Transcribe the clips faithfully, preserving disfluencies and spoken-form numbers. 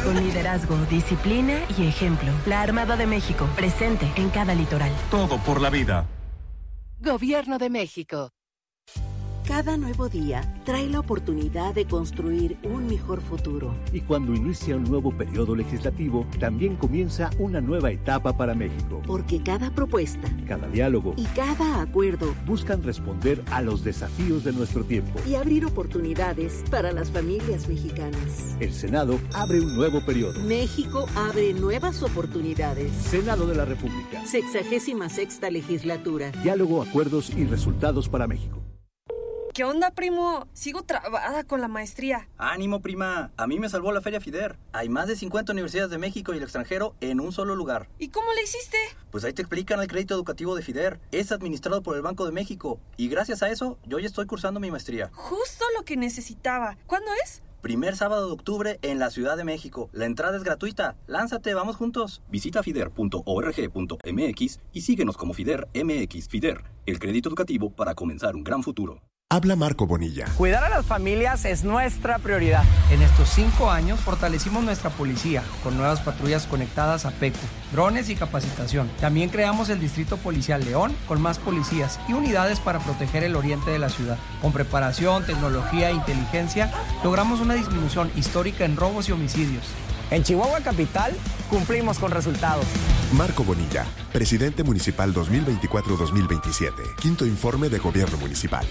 Con liderazgo, disciplina y ejemplo. La Armada de México, presente en cada litoral. Todo por la vida. Gobierno de México. Cada nuevo día trae la oportunidad de construir un mejor futuro. Y cuando inicia un nuevo periodo legislativo, también comienza una nueva etapa para México. Porque cada propuesta, cada diálogo y cada acuerdo buscan responder a los desafíos de nuestro tiempo y abrir oportunidades para las familias mexicanas. El Senado abre un nuevo periodo. México abre nuevas oportunidades. Senado de la República. Sexagésima sexta legislatura. Diálogo, acuerdos y resultados para México. ¿Qué onda, primo? Sigo trabada con la maestría. ¡Ánimo, prima! A mí me salvó la Feria FIDER. Hay más de cincuenta universidades de México y el extranjero en un solo lugar. ¿Y cómo le hiciste? Pues ahí te explican el crédito educativo de FIDER. Es administrado por el Banco de México. Y gracias a eso, yo ya estoy cursando mi maestría. Justo lo que necesitaba. ¿Cuándo es? Primer sábado de octubre en la Ciudad de México. La entrada es gratuita. Lánzate, vamos juntos. Visita fider punto org punto m x y síguenos como FIDER M X. FIDER, el crédito educativo para comenzar un gran futuro. Habla Marco Bonilla. Cuidar a las familias es nuestra prioridad. En estos cinco años fortalecimos nuestra policía con nuevas patrullas conectadas a PECU, drones y capacitación. También creamos el Distrito Policial León con más policías y unidades para proteger el oriente de la ciudad. Con preparación, tecnología e inteligencia, logramos una disminución histórica en robos y homicidios. En Chihuahua Capital, cumplimos con resultados. Marco Bonilla, presidente municipal dos mil veinticuatro a dos mil veintisiete. Quinto informe de gobierno municipal.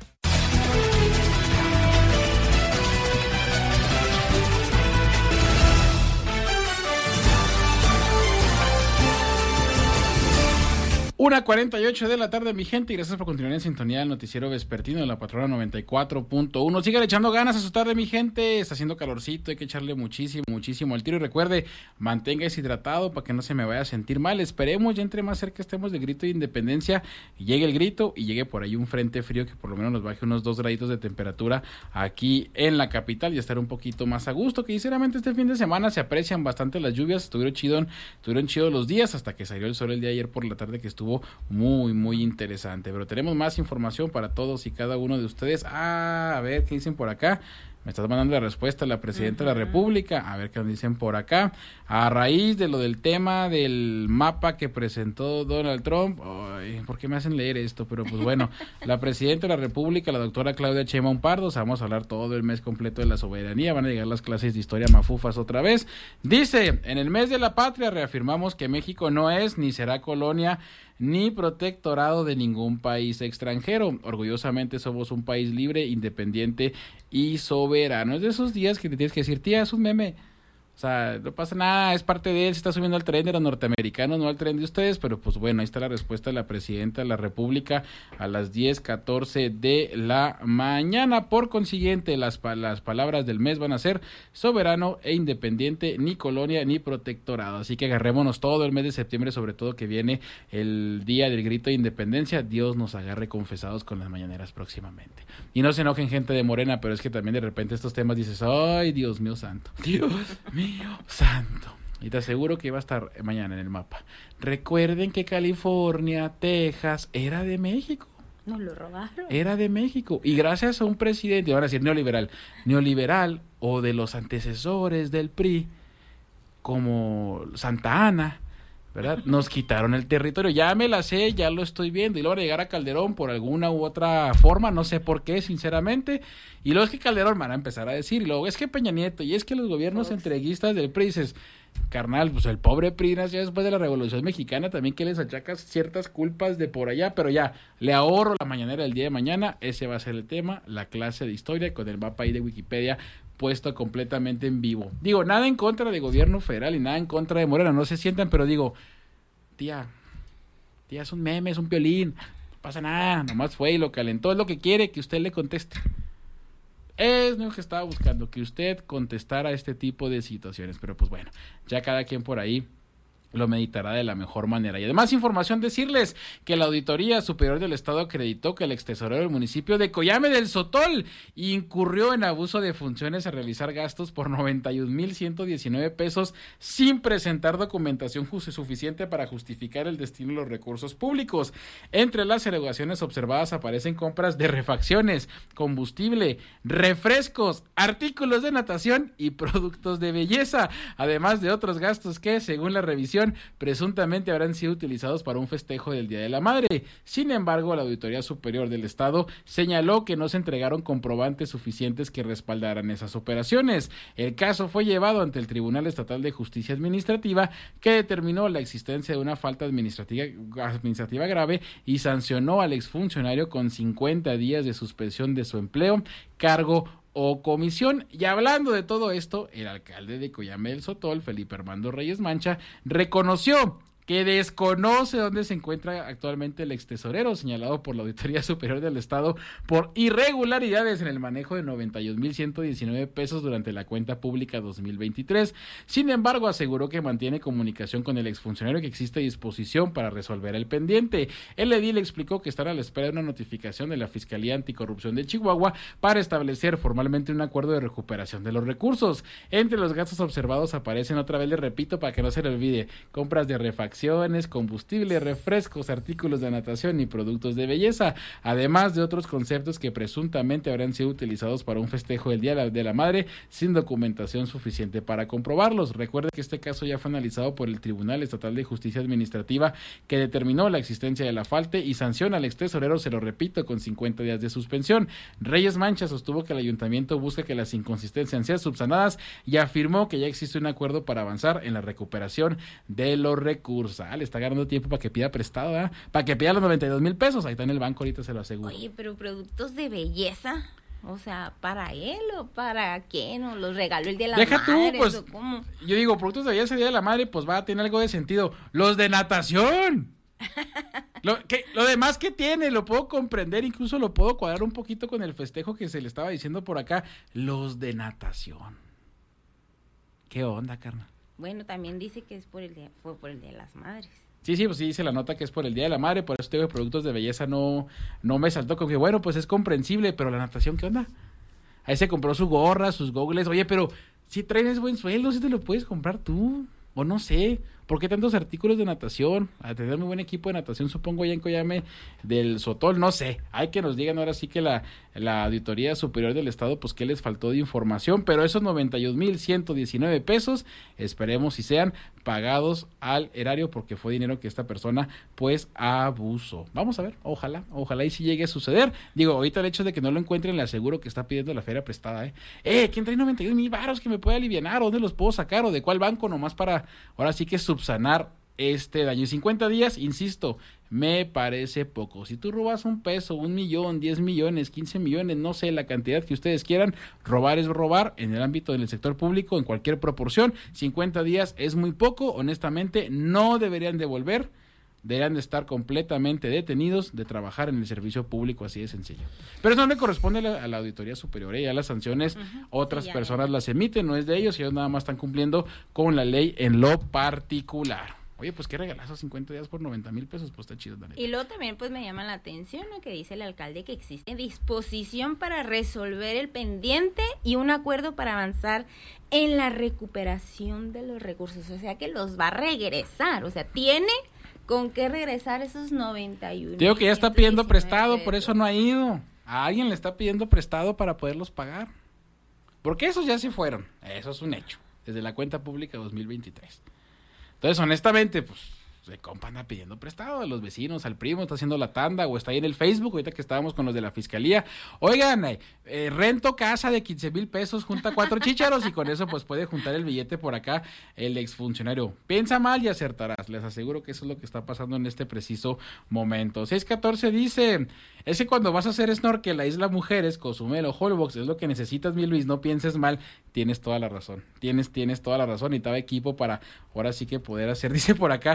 una cuarenta y ocho de la tarde, mi gente, y gracias por continuar en sintonía del noticiero vespertino de la Patrona noventa y cuatro punto uno. Sigan echando ganas a su tarde, mi gente, está haciendo calorcito, hay que echarle muchísimo, muchísimo al tiro. Y recuerde, manténgase hidratado para que no se me vaya a sentir mal. Esperemos, ya entre más cerca estemos del grito de independencia, y llegue el grito y llegue por ahí un frente frío que por lo menos nos baje unos dos graditos de temperatura aquí en la capital y estar un poquito más a gusto, que sinceramente este fin de semana se aprecian bastante las lluvias, estuvieron chido, estuvieron chidos los días hasta que salió el sol el día de ayer por la tarde, que estuvo muy muy interesante. Pero tenemos más información para todos y cada uno de ustedes. Ah, a ver qué dicen por acá. Me está mandando la respuesta la presidenta uh-huh. de la República. A ver qué nos dicen por acá. A raíz de lo del tema del mapa que presentó Donald Trump. Ay, ¿por qué me hacen leer esto? Pero pues bueno, la presidenta de la República, la doctora Claudia Sheinbaum Pardo, vamos a hablar todo el mes completo de la soberanía. Van a llegar las clases de historia mafufas otra vez. Dice, en el mes de la patria reafirmamos que México no es ni será colonia ni protectorado de ningún país extranjero. Orgullosamente somos un país libre, independiente y soberano. Es de esos días que te tienes que decir, tía, es un meme. O sea, no pasa nada, es parte de él, se está subiendo al tren de los norteamericanos, no al tren de ustedes, pero pues bueno, ahí está la respuesta de la presidenta de la República a las diez catorce de la mañana. Por consiguiente, las, pa- las palabras del mes van a ser soberano e independiente, ni colonia ni protectorado. Así que agarrémonos todo el mes de septiembre, sobre todo que viene el día del grito de independencia. Dios nos agarre confesados con las mañaneras próximamente. Y no se enojen gente de Morena, pero es que también de repente estos temas dices, ay, Dios mío santo, Dios mío santo. Y te aseguro que iba a estar mañana en el mapa. Recuerden que California, Texas, era de México. Nos lo robaron. Era de México. Y gracias a un presidente, van a decir neoliberal, neoliberal o de los antecesores del P R I, como Santa Ana, ¿verdad? Nos quitaron el territorio. Ya me la sé, ya lo estoy viendo. Y luego van a llegar a Calderón por alguna u otra forma, no sé por qué, sinceramente. Y luego es que Calderón van a empezar a decir, y luego es que Peña Nieto, y es que los gobiernos Uf. entreguistas del P R I, dices, carnal, pues el pobre P R I, ya después de la Revolución Mexicana, también que les achacas ciertas culpas de por allá, pero ya, le ahorro la mañanera el día de mañana, ese va a ser el tema, la clase de historia, con el mapa ahí de Wikipedia puesto completamente en vivo. Digo, nada en contra de gobierno federal y nada en contra de Morena, no se sientan, pero digo, tía, tía, es un meme, es un piolín, no pasa nada, nomás fue y lo calentó, es lo que quiere que usted le conteste. Es lo que estaba buscando, que usted contestara este tipo de situaciones, pero pues bueno, ya cada quien por ahí lo meditará de la mejor manera. Y además, información, decirles que la Auditoría Superior del Estado acreditó que el extesorero del municipio de Coyame del Sotol incurrió en abuso de funciones a realizar gastos por noventa y un mil ciento diecinueve pesos sin presentar documentación suficiente para justificar el destino de los recursos públicos. Entre las erogaciones observadas aparecen compras de refacciones, combustible, refrescos, artículos de natación y productos de belleza, además de otros gastos que, según la revisión, presuntamente habrán sido utilizados para un festejo del Día de la Madre. Sin embargo, la Auditoría Superior del Estado señaló que no se entregaron comprobantes suficientes que respaldaran esas operaciones. El caso fue llevado ante el Tribunal Estatal de Justicia Administrativa, que determinó la existencia de una falta administrativa, administrativa grave y sancionó al exfuncionario con cincuenta días de suspensión de su empleo, cargo o comisión. Y hablando de todo esto, el alcalde de Coyame del Sotol, Felipe Armando Reyes Mancha, reconoció que desconoce dónde se encuentra actualmente el extesorero señalado por la Auditoría Superior del Estado por irregularidades en el manejo de noventa y un mil ciento diecinueve pesos durante la cuenta pública dos mil veintitrés. Sin embargo, aseguró que mantiene comunicación con el exfuncionario, que existe disposición para resolver el pendiente. El edil explicó que estará a la espera de una notificación de la Fiscalía Anticorrupción de Chihuahua para establecer formalmente un acuerdo de recuperación de los recursos. Entre los gastos observados aparecen, otra vez le repito para que no se le olvide, compras de refacción, combustible, refrescos, artículos de natación y productos de belleza, además de otros conceptos que presuntamente habrán sido utilizados para un festejo del Día de la Madre sin documentación suficiente para comprobarlos. Recuerde que este caso ya fue analizado por el Tribunal Estatal de Justicia Administrativa, que determinó la existencia de la falta y sanciona al extesorero, se lo repito, con cincuenta días de suspensión. Reyes Mancha sostuvo que el ayuntamiento busca que las inconsistencias sean subsanadas y afirmó que ya existe un acuerdo para avanzar en la recuperación de los recursos. Ah, le está ganando tiempo para que pida prestado, ¿eh? Para que pida los noventa y dos mil pesos. Ahí está en el banco, ahorita se lo aseguro. Oye, pero productos de belleza, o sea, ¿para él o para quién? ¿O los regaló el Día de la Deja Madre? tú, pues, ¿O cómo? Yo digo, productos de belleza, Día de la Madre, pues va a tener algo de sentido. Los de natación. Lo, que, lo demás que tiene, lo puedo comprender, incluso lo puedo cuadrar un poquito con el festejo que se le estaba diciendo por acá. Los de natación. ¿Qué onda, carnal? Bueno, también dice que es por el día, fue por el Día de las Madres. Sí, sí, pues sí dice la nota que es por el Día de la Madre, por eso tengo productos de belleza, no, no me saltó, como que bueno, pues es comprensible, pero la natación, ¿qué onda? Ahí se compró su gorra, sus gogles, oye, pero si traes buen sueldo, si te lo puedes comprar tú, o no sé, ¿por qué tantos artículos de natación? A tener muy buen equipo de natación, supongo, allá en Coyame del Sotol, no sé, hay que nos digan ahora sí que la, la Auditoría Superior del Estado, pues qué les faltó de información, pero esos noventa y un mil ciento diecinueve pesos, esperemos si sean pagados al erario, porque fue dinero que esta persona, pues, abusó. Vamos a ver, ojalá, ojalá y si llegue a suceder. Digo, ahorita el hecho de que no lo encuentren, le aseguro que está pidiendo la feria prestada, ¿eh? Eh, ¿quién trae noventa y un mil varos que me puede alivianar? ¿Dónde los puedo sacar? ¿O de cuál banco? Nomás para, ahora sí que subsanar este daño. Y cincuenta días, insisto, me parece poco. Si tú robas un peso, un millón, diez millones, quince millones, no sé, la cantidad que ustedes quieran, robar es robar en el ámbito del sector público, en cualquier proporción. cincuenta días es muy poco, honestamente, no deberían devolver, deberían de estar completamente detenidos de trabajar en el servicio público, así de sencillo. Pero eso no le corresponde a la, a la Auditoría Superior, ¿eh? Ya las sanciones uh-huh. otras sí, personas ya. las emiten, no es de ellos, ellos nada más están cumpliendo con la ley en lo particular. Oye, pues qué regalazo, cincuenta días por noventa mil pesos, pues está chido. Dale. Y luego también pues me llama la atención lo que dice el alcalde, que existe disposición para resolver el pendiente y un acuerdo para avanzar en la recuperación de los recursos, o sea que los va a regresar, o sea, tiene con qué regresar esos noventa y uno. Digo que ya está pidiendo prestado, pesos. Por eso no ha ido. A alguien le está pidiendo prestado para poderlos pagar. Porque esos ya se fueron, eso es un hecho, desde la cuenta pública dos mil veintitrés. Entonces, honestamente, pues, el compa anda pidiendo prestado a los vecinos, al primo, está haciendo la tanda, o está ahí en el Facebook, ahorita que estábamos con los de la Fiscalía. Oigan, eh, eh, rento casa de quince mil pesos, junta cuatro chícharos, y con eso, pues, puede juntar el billete por acá el exfuncionario. Piensa mal y acertarás, les aseguro que eso es lo que está pasando en este preciso momento. seis catorce dice, es que cuando vas a hacer snorkel a Isla Mujeres, Cozumel o Holbox, es lo que necesitas, mi Luis, no pienses mal. Tienes toda la razón, tienes, tienes toda la razón, y estaba equipo para, ahora sí que poder hacer, dice por acá,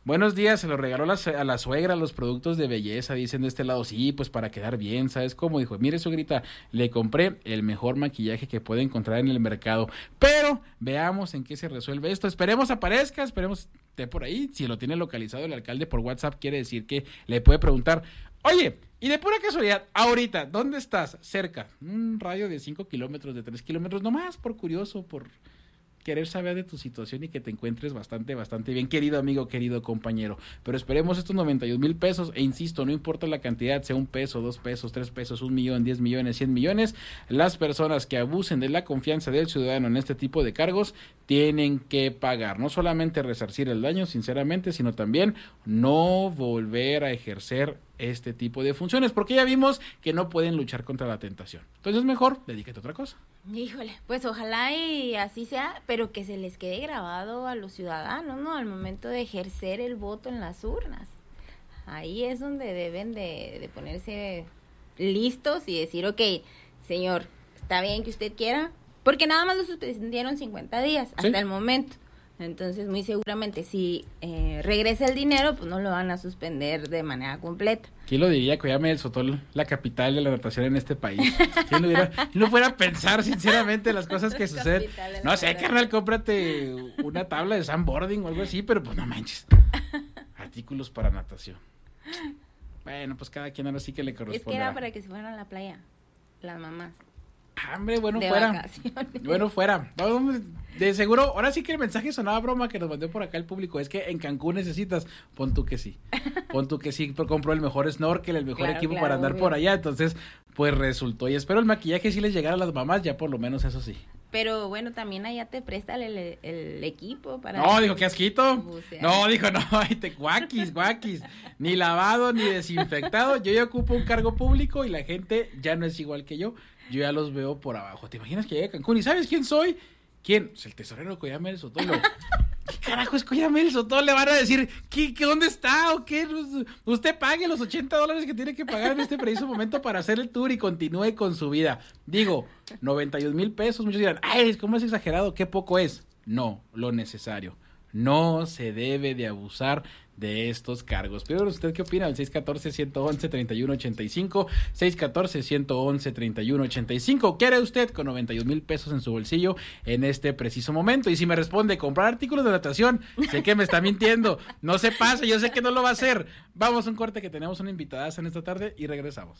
Buenos días, se lo regaló la, a la suegra los productos de belleza, dicen de este lado, sí, pues para quedar bien, ¿sabes cómo? Dijo, mire suegrita, le compré el mejor maquillaje que puede encontrar en el mercado, pero veamos en qué se resuelve esto, esperemos aparezca, esperemos esté por ahí, si lo tiene localizado el alcalde por WhatsApp, quiere decir que le puede preguntar, oye, y de pura casualidad, ahorita, ¿dónde estás? Cerca, un radio de cinco kilómetros, de tres kilómetros, nomás por curioso, por querer saber de tu situación y que te encuentres bastante, bastante bien, querido amigo, querido compañero. Pero esperemos estos noventa y un mil pesos, e insisto, no importa la cantidad, sea un peso, dos pesos, tres pesos, un millón, diez millones, cien millones, las personas que abusen de la confianza del ciudadano en este tipo de cargos tienen que pagar, no solamente resarcir el daño, sinceramente, sino también no volver a ejercer este tipo de funciones, porque ya vimos que no pueden luchar contra la tentación. Entonces mejor, dedícate a otra cosa. Híjole, pues ojalá y así sea, pero que se les quede grabado a los ciudadanos, ¿no? Al momento de ejercer el voto en las urnas. Ahí es donde deben de, de ponerse listos y decir, ok, señor, está bien que usted quiera, porque nada más lo suspendieron cincuenta días hasta ¿sí? el momento. Entonces, muy seguramente, si eh, regresa el dinero, pues no lo van a suspender de manera completa. ¿Quién lo diría? Coyame del Sotol, la capital de la natación en este país. ¿Quién lo diría? No fuera a pensar, sinceramente, las cosas que suceden. No sé, carnal, cómprate una tabla de sandboarding o algo así, pero pues no manches. Artículos para natación. Bueno, pues cada quien ahora sí que le corresponde. Es que era para que se fueran a la playa, las mamás. Ah, hombre, bueno de fuera. Vacaciones. Bueno fuera. No, de seguro, ahora sí que el mensaje sonaba broma que nos mandó por acá el público. Es que en Cancún necesitas, pon tú que sí. Pon tú que sí, compró el mejor snorkel, el mejor claro, equipo claro, para andar obvio. por allá. Entonces, pues resultó. Y espero el maquillaje sí les llegara a las mamás, ya por lo menos eso sí. Pero bueno, también allá te prestan el, el equipo para... No, dijo, ¿qué asquito? bucear. No, dijo, no, ahí te guaquis, guaquis. Ni lavado, ni desinfectado. Yo ya ocupo un cargo público y la gente ya no es igual que yo. Yo ya los veo por abajo. ¿Te imaginas que llegue a Cancún? ¿Y sabes quién soy? ¿Quién? Pues el tesorero Coyame del Sotolo. ¿Qué carajo es Coyame del Sotolo? Le van a decir, ¿qué, qué, ¿dónde está o qué? Usted pague los ochenta dólares que tiene que pagar en este preciso momento para hacer el tour y continúe con su vida. Digo, noventa y un mil pesos. Muchos dirán, ay, ¿cómo es exagerado? ¿Qué poco es? No, lo necesario. No se debe de abusar de estos cargos. Pero usted, ¿qué opina? El seis uno cuatro, uno uno, tres uno ocho cinco, seis uno cuatro, uno uno, tres uno ocho cinco. ¿Qué hará usted con noventa y un mil pesos en su bolsillo en este preciso momento? Y si me responde, comprar artículos de natación, sé que me está mintiendo. No se pase, yo sé que no lo va a hacer. Vamos a un corte que tenemos una invitada en esta tarde y regresamos.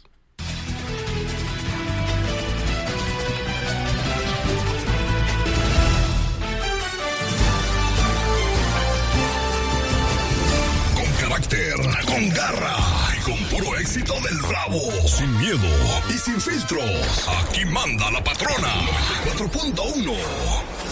Con garra y con puro éxito del Bravo. Sin miedo y sin filtros. Aquí manda la patrona. noventa y cuatro punto uno.